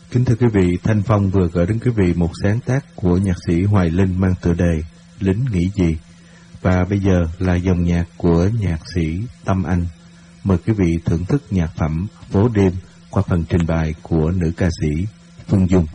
Kính thưa quý vị, Thanh Phong vừa gửi đến quý vị một sáng tác của nhạc sĩ Hoài Linh mang tựa đề Lính nghĩ gì. Và bây giờ là dòng nhạc của nhạc sĩ Tâm Anh. Mời quý vị thưởng thức nhạc phẩm Phố đêm qua phần trình bày của nữ ca sĩ Phương Dung.